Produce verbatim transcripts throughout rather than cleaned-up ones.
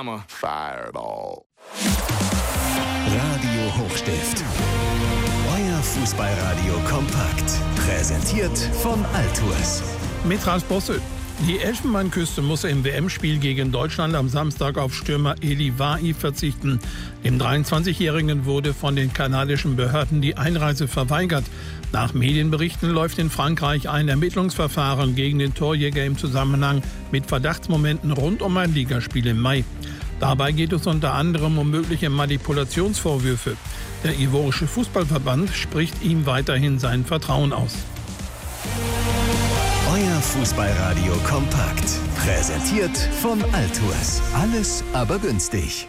I'm a fireball. Radio Hochstift. Euer Fußballradio kompakt. Präsentiert von Altours. Mit Ralf Bosse. Die Elfenbeinküste muss im W M-Spiel gegen Deutschland am Samstag auf Stürmer Eli Wahi verzichten. Dem dreiundzwanzigjährigen wurde von den kanadischen Behörden die Einreise verweigert. Nach Medienberichten läuft in Frankreich ein Ermittlungsverfahren gegen den Torjäger im Zusammenhang mit Verdachtsmomenten rund um ein Ligaspiel im Mai. Dabei geht es unter anderem um mögliche Manipulationsvorwürfe. Der ivorische Fußballverband spricht ihm weiterhin sein Vertrauen aus. Euer Fußballradio kompakt. Präsentiert von Altours. Alles aber günstig.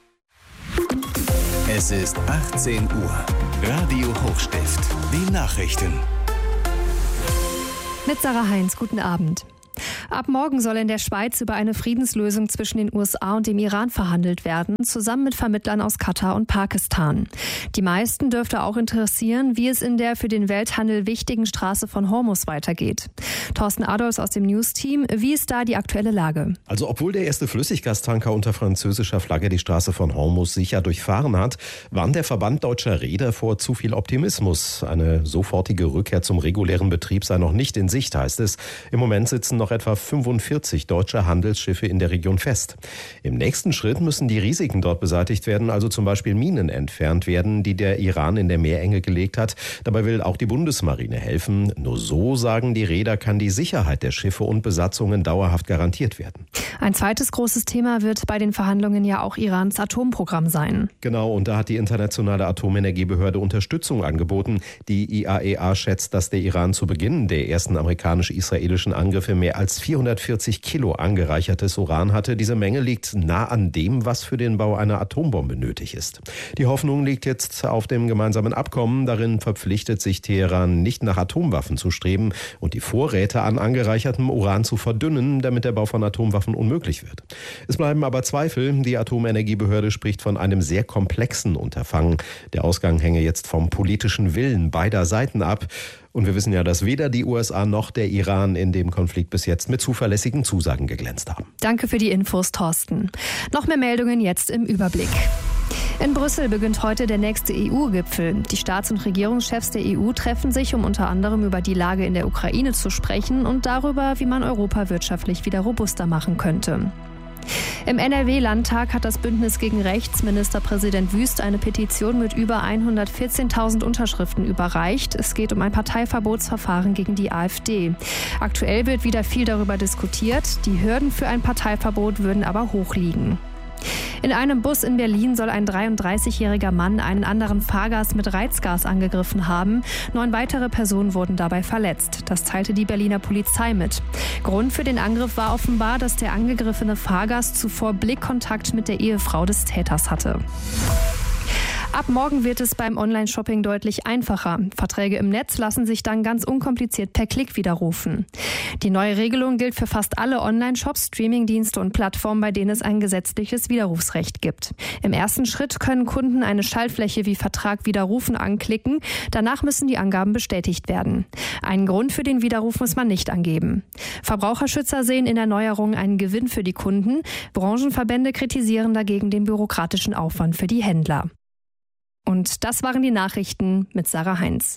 Es ist achtzehn Uhr. Radio Hochstift. Die Nachrichten. Mit Sarah Heinz, guten Abend. Ab morgen soll in der Schweiz über eine Friedenslösung zwischen den U S A und dem Iran verhandelt werden, zusammen mit Vermittlern aus Katar und Pakistan. Die meisten dürfte auch interessieren, wie es in der für den Welthandel wichtigen Straße von Hormuz weitergeht. Thorsten Adolfs aus dem News-Team, wie ist da die aktuelle Lage? Also obwohl der erste Flüssiggastanker unter französischer Flagge die Straße von Hormuz sicher durchfahren hat, warnt der Verband deutscher Reeder vor zu viel Optimismus. Eine sofortige Rückkehr zum regulären Betrieb sei noch nicht in Sicht, heißt es. Im Moment sitzen noch etwa fünfundvierzig deutsche Handelsschiffe in der Region fest. Im nächsten Schritt müssen die Risiken dort beseitigt werden, also zum Beispiel Minen entfernt werden, die der Iran in der Meerenge gelegt hat. Dabei will auch die Bundesmarine helfen. Nur so, sagen die Reeder, kann die Sicherheit der Schiffe und Besatzungen dauerhaft garantiert werden. Ein zweites großes Thema wird bei den Verhandlungen ja auch Irans Atomprogramm sein. Genau, und da hat die Internationale Atomenergiebehörde Unterstützung angeboten. Die I A E A schätzt, dass der Iran zu Beginn der ersten amerikanisch-israelischen Angriffe mehr als vierhundertvierzig Kilo angereichertes Uran hatte. Diese Menge liegt nah an dem, was für den Bau einer Atombombe nötig ist. Die Hoffnung liegt jetzt auf dem gemeinsamen Abkommen. Darin verpflichtet sich Teheran, nicht nach Atomwaffen zu streben und die Vorräte an angereichertem Uran zu verdünnen, damit der Bau von Atomwaffen unmöglich wird. Es bleiben aber Zweifel. Die Atomenergiebehörde spricht von einem sehr komplexen Unterfangen. Der Ausgang hänge jetzt vom politischen Willen beider Seiten ab. Und wir wissen ja, dass weder die U S A noch der Iran in dem Konflikt bis jetzt mit zuverlässigen Zusagen geglänzt haben. Danke für die Infos, Thorsten. Noch mehr Meldungen jetzt im Überblick. In Brüssel beginnt heute der nächste E U-Gipfel. Die Staats- und Regierungschefs der E U treffen sich, um unter anderem über die Lage in der Ukraine zu sprechen und darüber, wie man Europa wirtschaftlich wieder robuster machen könnte. Im N R W-Landtag hat das Bündnis gegen Rechts Ministerpräsident Wüst eine Petition mit über hundertvierzehntausend Unterschriften überreicht. Es geht um ein Parteiverbotsverfahren gegen die AfD. Aktuell wird wieder viel darüber diskutiert. Die Hürden für ein Parteiverbot würden aber hoch liegen. In einem Bus in Berlin soll ein dreiunddreißigjähriger Mann einen anderen Fahrgast mit Reizgas angegriffen haben. Neun weitere Personen wurden dabei verletzt. Das teilte die Berliner Polizei mit. Grund für den Angriff war offenbar, dass der angegriffene Fahrgast zuvor Blickkontakt mit der Ehefrau des Täters hatte. Ab morgen wird es beim Online-Shopping deutlich einfacher. Verträge im Netz lassen sich dann ganz unkompliziert per Klick widerrufen. Die neue Regelung gilt für fast alle Online-Shops, Streamingdienste und Plattformen, bei denen es ein gesetzliches Widerrufsrecht gibt. Im ersten Schritt können Kunden eine Schaltfläche wie Vertrag widerrufen anklicken. Danach müssen die Angaben bestätigt werden. Einen Grund für den Widerruf muss man nicht angeben. Verbraucherschützer sehen in der Neuerung einen Gewinn für die Kunden. Branchenverbände kritisieren dagegen den bürokratischen Aufwand für die Händler. Und das waren die Nachrichten mit Sarah Heinz.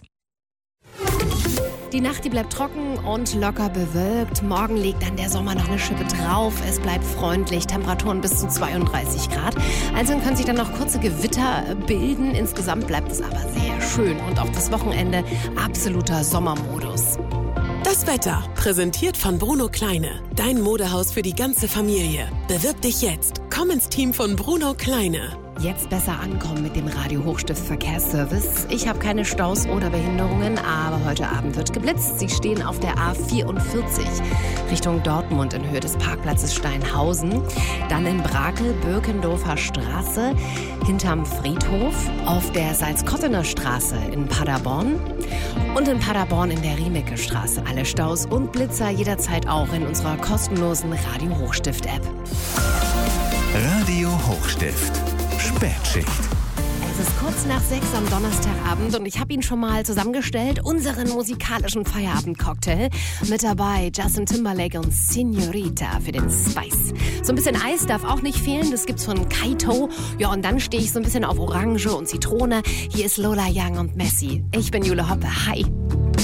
Die Nacht, die bleibt trocken und locker bewölkt. Morgen legt dann der Sommer noch eine Schippe drauf. Es bleibt freundlich, Temperaturen bis zu zweiunddreißig Grad. Also können sich dann noch kurze Gewitter bilden. Insgesamt bleibt es aber sehr schön und auch das Wochenende absoluter Sommermodus. Das Wetter, präsentiert von Bruno Kleine. Dein Modehaus für die ganze Familie. Bewirb dich jetzt. Komm ins Team von Bruno Kleine. Jetzt besser ankommen mit dem Radio Hochstift Verkehrsservice. Ich habe keine Staus oder Behinderungen, aber heute Abend wird geblitzt. Sie stehen auf der A vierundvierzig Richtung Dortmund in Höhe des Parkplatzes Steinhausen. Dann in Brakel, Birkendorfer Straße, hinterm Friedhof, auf der Salzkottener Straße in Paderborn und in Paderborn in der Riemecke Straße. Alle Staus und Blitzer jederzeit auch in unserer kostenlosen Radio Hochstift App. Radio Hochstift. Spätschicht. Es ist kurz nach sechs am Donnerstagabend und ich habe ihn schon mal zusammengestellt, unseren musikalischen Feierabend-Cocktail. Mit dabei Justin Timberlake und Señorita für den Spice. So ein bisschen Eis darf auch nicht fehlen, das gibt's von Kaito. Ja, und dann stehe ich so ein bisschen auf Orange und Zitrone. Hier ist Lola Young und Messi. Ich bin Jule Hoppe. Hi.